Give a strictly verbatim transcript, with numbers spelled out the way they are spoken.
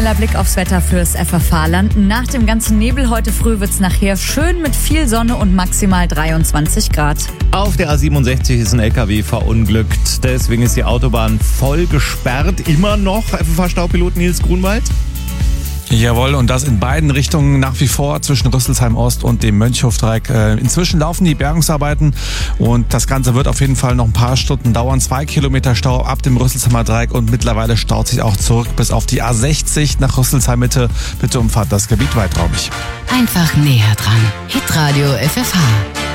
schneller Blick aufs Wetter fürs F F H-Land. Nach dem ganzen Nebel heute früh wird's nachher schön mit viel Sonne und maximal dreiundzwanzig Grad. Auf der A siebenundsechzig ist ein L K W verunglückt. Deswegen ist die Autobahn voll gesperrt. Immer noch F F H-Staupilot Nils Grunwald? Jawohl, und das in beiden Richtungen nach wie vor zwischen Rüsselsheim Ost und dem Mönchhofdreieck. Inzwischen laufen die Bergungsarbeiten und das Ganze wird auf jeden Fall noch ein paar Stunden dauern. Zwei Kilometer Stau ab dem Rüsselsheimer Dreieck und mittlerweile staut sich auch zurück bis auf die A sechzig nach Rüsselsheim Mitte. Bitte umfahrt das Gebiet weiträumig. Einfach näher dran. Hitradio F F H.